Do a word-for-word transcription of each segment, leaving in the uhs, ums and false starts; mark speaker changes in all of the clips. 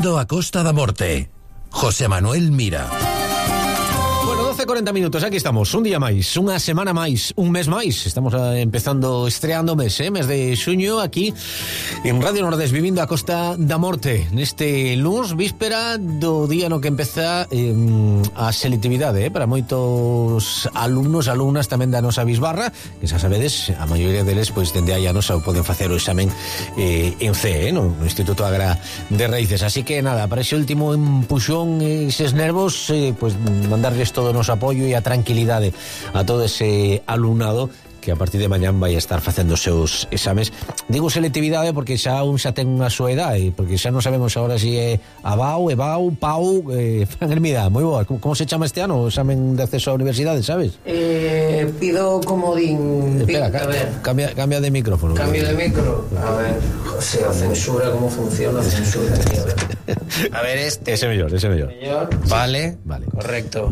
Speaker 1: Vivindo a Costa da Morte. José Manuel Mira.
Speaker 2: Bueno, doce cuarenta minutos, aquí estamos, un día máis, unha semana máis, un mes máis. Estamos uh, empezando, estreando mes, eh, mes de xuño, aquí en Radio Nordés, vivindo a Costa da Morte, neste luns, víspera do día no que empeza eh, a selectividade, eh, para moitos alumnos, alumnas tamén da nosa bisbarra, que xa sabedes, a maioría deles, pois, dende aí a nosa poden facer o examen eh, en C, eh, no Instituto Agra de Raíces. Así que, nada, para ese último empuxón, eses nervos, eh, pois, mandarles todo o noso apoio e a tranquilidade a todo ese alumnado que a partir de mañán vai estar facendo os seus exames. Digo selectividade porque xa un xa ten unha súa edade, porque xa non sabemos agora se é Abau, Ebau, Pau, eh, Fran Hermida, moi boa. Como, como se chama este ano o examen de acceso á universidade, sabes?
Speaker 3: Eh, pido comodín.
Speaker 2: Espera,
Speaker 3: a ver.
Speaker 2: Cambia, cambia de micrófono.
Speaker 3: Cambio de micro. A ver, José, a censura, como funciona a censura. A ver, a ver este.
Speaker 2: Ese mellor, ese mellor.
Speaker 3: mellor. Vale,
Speaker 2: vale.
Speaker 3: Correcto.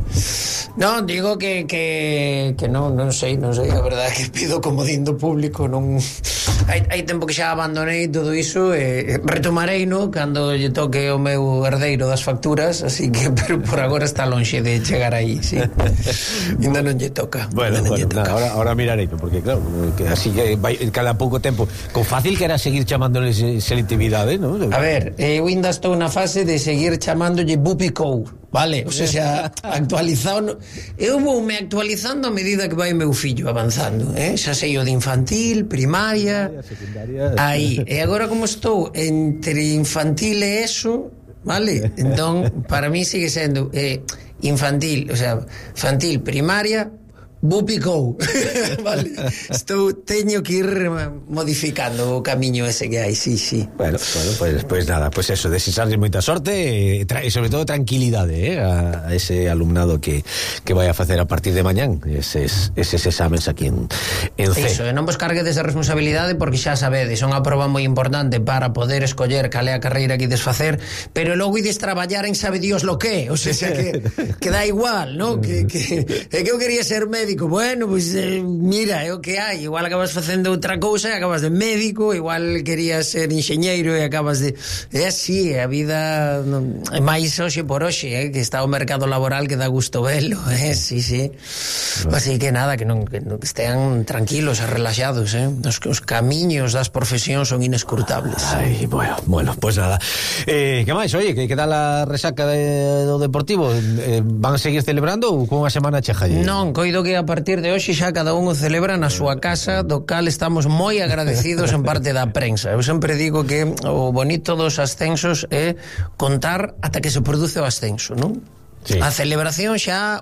Speaker 3: No, digo que que que non, non sei, non sei, a verdade é que pido comodín do público, non hai, hai tempo que xa abandonei todo iso e retomarei, no, cando lle toque o meu herdeiro das facturas, así que pero por agora está lonxe de chegar aí, sí. Ainda non lle toca.
Speaker 2: Bueno,
Speaker 3: non
Speaker 2: bueno,
Speaker 3: toca.
Speaker 2: Nada, ahora, ahora mirarei, porque claro, que así que vai cada pouco tempo, con fácil que era seguir chamándoles selectividade, ¿no?
Speaker 3: A ver, eu ainda estou na fase de seguir chamándolle Bupicou, vale? O sea, actualizado, eu vou me actualizando a medida que vai meu fillo avanzando, eh? Xa sei o de infantil, primaria,
Speaker 2: secundaria,
Speaker 3: aí, e agora como estou entre infantil e eso, vale? Entón, para mí sigue sendo eh, infantil, o sea, infantil, primaria, Bupicou. Vale. Estou, teño que ir modificando o camiño ese que hai, sí, sí.
Speaker 2: Bueno, bueno, pues, pues nada, pues eso, desexarlle moita sorte e, tra- e sobre todo tranquilidade, eh, a, a ese alumnado que, que vai a facer a partir de mañán eses, eses exames aquí en, en C.
Speaker 3: Iso, e non vos carguedes de responsabilidade porque xa sabedes, é unha proba moi importante para poder escoller cal é a carreira que ides facer, pero logo ides traballar en sabe Dios lo que, o sea, que, que dá igual, ¿no? Que, que, é que eu quería ser médico. Bueno, pois, pues, eh, mira, é o que hai. Igual acabas facendo outra cousa e acabas de médico, igual querías ser enxeñeiro e acabas de... É así, a vida non... é máis hoxe por hoxe, eh, que está o mercado laboral que dá gusto velo, eh, sí, sí. Bueno. Así que nada, que non, que non que estean tranquilos e relaxados, eh. Os, os camiños das profesións son inescrutables.
Speaker 2: Ai, bueno, bueno, pues nada. Eh, que máis, oye, que, que tal a resaca de, do Deportivo? Eh, van a seguir celebrando ou con unha semana cheja?
Speaker 3: Non, coido que a a partir de hoxe xa cada un o celebra na súa casa, do cal estamos moi agradecidos en parte da prensa. Eu sempre digo que o bonito dos ascensos é contar ata que se produce o ascenso, non? Sí. A celebración xa...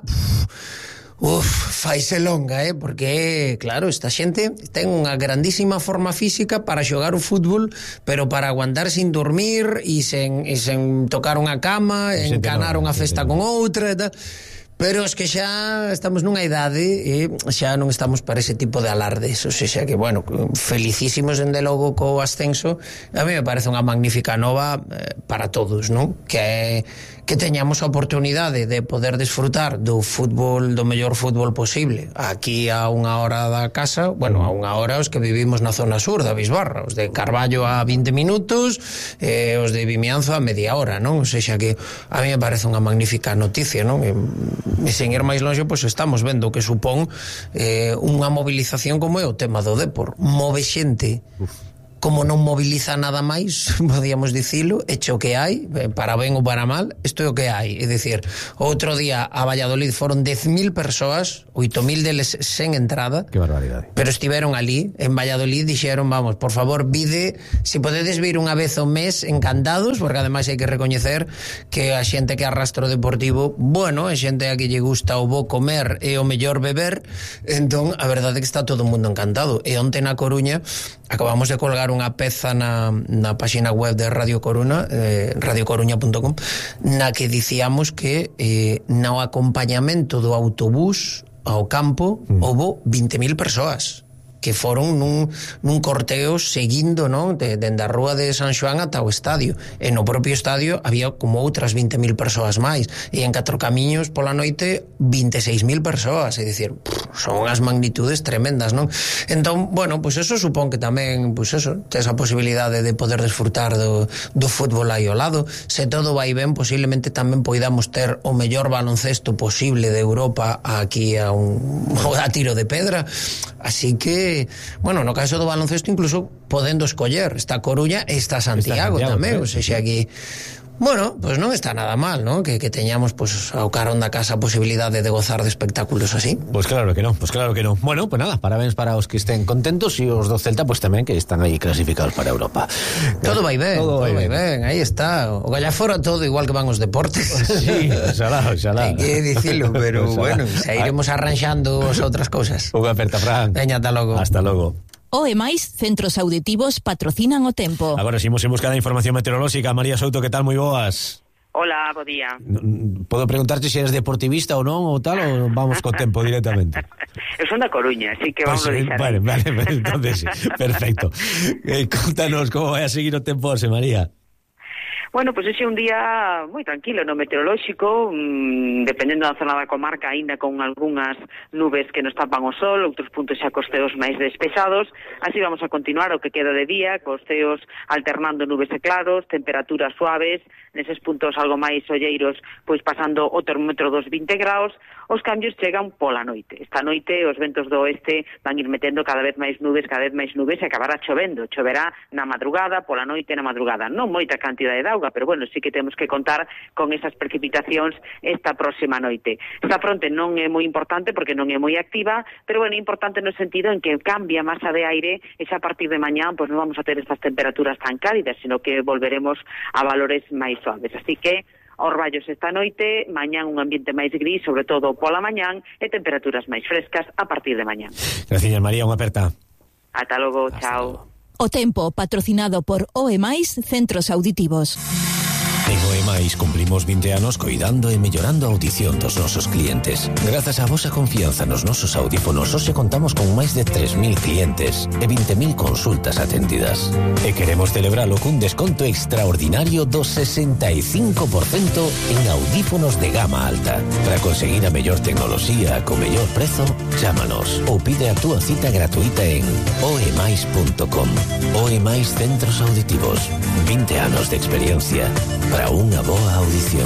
Speaker 3: Uf, faise longa, eh? Porque, claro, esta xente ten unha grandísima forma física para xogar o fútbol, pero para aguantar sin dormir e sen, e sen tocar unha cama, sí, encanar no, unha festa sí, con outra e tal... Pero es que xa estamos nunha idade e xa non estamos para ese tipo de alardes, o sea que, bueno, felicísimos dende logo co ascenso. A mí me parece unha magnífica nova eh, para todos, non? Que é que teñamos a oportunidade de poder desfrutar do fútbol, do mellor fútbol posible aquí a unha hora da casa, bueno, a unha hora os que vivimos na zona sur da Bisbarra, os de Carballo a vinte minutos e eh, os de Vimianzo a media hora, non? O sea que a mí me parece unha magnífica noticia, non? E, e sen ir máis longe, pois estamos vendo o que supón eh, unha movilización como é o tema do Depor, move xente. Uf. Como non moviliza nada máis, podíamos dicilo, hecho que hai, para ben ou para mal, isto é o que hai. É dicir, outro día a Valladolid foron dez mil persoas, oito mil deles sen entrada.
Speaker 2: Que barbaridade.
Speaker 3: Pero estiveron ali, en Valladolid, dixeron, vamos, por favor, vide, se si podedes vir unha vez ao mes, encantados, porque ademais hai que recoñecer que a xente que arrastra o Deportivo, bueno, é xente a que lle gusta o bo comer e o mellor beber, entón, a verdade é que está todo o mundo encantado. E onte na Coruña, acabamos de colgar unha peza na, na páxina web de Radio Coruña, eh, radio coruña punto com, na que dicíamos que eh, no acompañamento do autobús ao campo mm. houbo vinte mil persoas. que foron nun, nun corteo seguindo, non, de, dende a rúa de San Xoán ata o estadio, e no propio estadio había como outras vinte mil persoas máis, e en Catro Camiños pola noite vinte e seis mil persoas, é dicir, son as magnitudes tremendas, non? Entón, bueno, pois pues eso supón que tamén, pois pues eso, tes a posibilidade de poder desfrutar do, do fútbol aí ao lado. Se todo vai ben, posiblemente tamén poidamos ter o mellor baloncesto posible de Europa aquí a un a tiro de pedra, así que bueno, no caso do baloncesto incluso podendo escoller, está Coruña e está Santiago, está Santiago tamén, o sea, aquí bueno, pues non está nada mal, ¿no? Que, que teñamos pues ao carón da casa a posibilidade de gozar de espectáculos así.
Speaker 2: Pues claro que no, pues claro que no. Bueno, pues nada, parabéns para os que estén contentos e os do Celta pues tamén que están aí clasificados para Europa.
Speaker 3: Todo vai ben, todo, todo vai ben. ben, aí está. O Gallafora todo igual que van os deportes.
Speaker 2: Sí, oxalá, oxalá.
Speaker 3: Hai que dicilo, pero bueno, se iremos arranxando as outras cousas.
Speaker 2: Unha aperta, Fran.
Speaker 3: Veña, ata logo.
Speaker 2: Hasta logo.
Speaker 4: O E máis, centros auditivos patrocinan o tempo.
Speaker 2: Agora seguimos en busca da información meteorolóxica. María Souto, que tal? Moi boas.
Speaker 5: Hola, bo día.
Speaker 2: Podo preguntarte se eres deportivista ou non ou tal, ou vamos co tempo directamente?
Speaker 5: Eu son da Coruña, así que vamos pues, a deixar.
Speaker 2: Vale, vale, entonces, perfecto. Eh, contanos como vai a seguir o tempo, José María.
Speaker 5: Bueno, pois pues ese é un día moi tranquilo no meteorolóxico, mmm, dependendo da zona da comarca, aínda con algunhas nubes que nos tapan o sol, outros puntos xa costeos máis despesados. Así vamos a continuar o que queda de día, costeos alternando nubes e claros, temperaturas suaves, neses puntos algo máis olleiros, pois pasando o termómetro dos vinte graus. Os cambios chegan pola noite. Esta noite os ventos do oeste van ir metendo cada vez máis nubes, cada vez máis nubes, e acabará chovendo. Choverá na madrugada, pola noite na madrugada. Non moita cantidade de auga, pero bueno, sí que temos que contar con esas precipitacións esta próxima noite. Esta fronte non é moi importante porque non é moi activa, pero bueno, é importante no sentido en que cambia a masa de aire e xa a partir de mañán pois non vamos a ter estas temperaturas tan cálidas, sino que volveremos a valores máis suaves. Así que orballos esta noite, mañán un ambiente máis gris, sobre todo pola mañán, e temperaturas máis frescas a partir de mañán.
Speaker 2: Gracias, María, unha aperta.
Speaker 5: Ata logo, chao.
Speaker 4: O tempo patrocinado por O E máis, centros auditivos.
Speaker 1: En O E máis cumplimos vinte anos coidando e mellorando a audición dos nosos clientes. Grazas á vosa confianza nos nosos audífonos, hoxe contamos con máis de tres mil clientes e vinte mil consultas atendidas. E queremos celebralo cun desconto extraordinario do sesenta e cinco por cento en audífonos de gama alta. Para conseguir a mellor tecnoloxía co mellor prezo, chámanos ou pide a túa cita gratuita en o e máis punto com. O E máis, centros auditivos. vinte anos de experiencia para unha boa audición.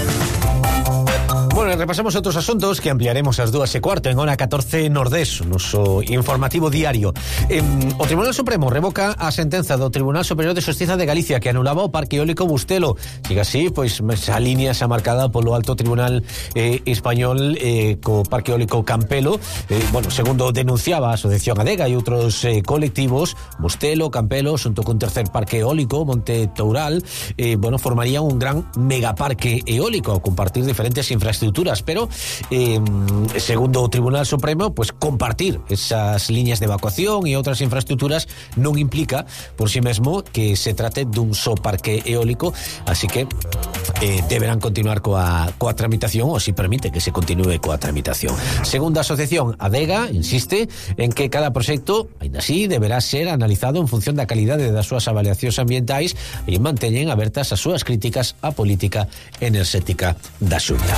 Speaker 2: Bueno, repasamos outros asuntos que ampliaremos ás dúas e cuarto en hora catorce Nordés, noso informativo diario. Eh, o Tribunal Supremo revoca a sentenza do Tribunal Superior de Xustiza de Galicia que anulaba o Parque Eólico Bustelo. Siga así, pois a línea xa marcada polo Alto Tribunal eh, Español eh, co Parque Eólico Campelo. Eh, bueno, segundo denunciaba a Asociación Adega e outros eh, colectivos, Bustelo, Campelo, xunto cun tercer parque eólico, Monte Toural, eh, bueno, formarían un gran megaparque eólico a compartir diferentes infraestructuras, pero eh, segundo o Tribunal Supremo, pues compartir esas líneas de evacuación e outras infraestructuras non implica por si sí mesmo que se trate dun só parque eólico, así que eh, deberán continuar coa, coa tramitación, ou si permite que se continúe coa tramitación. Segunda asociación, Adega, insiste en que cada proxecto, aínda así, deberá ser analizado en función da calidade das súas avaliacións ambientais e manteñen abertas as súas críticas á política enerxética da Xunta.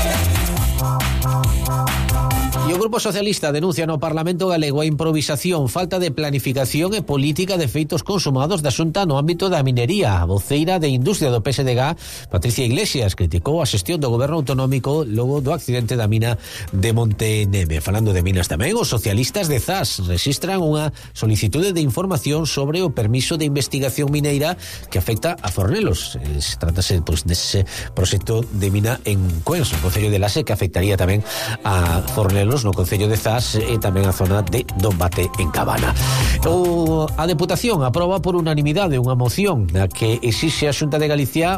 Speaker 2: E o Grupo Socialista denuncia no Parlamento galego a improvisación, falta de planificación e política de feitos consumados da Xunta no ámbito da minería. A voceira de Industria do P S D G, Patricia Iglesias, criticou a xestión do goberno autonómico logo do accidente da mina de Monte Neme. Falando de minas tamén, os socialistas de Zas registran unha solicitude de información sobre o permiso de investigación mineira que afecta a Fornelos. Se tratase pues, dese proxecto de mina en Cuens, o Concello de Lase, que afectaría tamén a Fornelos no Concello de Zas e tamén a zona de Dombate en Cabana. O, a Deputación aproba por unanimidade unha moción na que exixe a Xunta de Galicia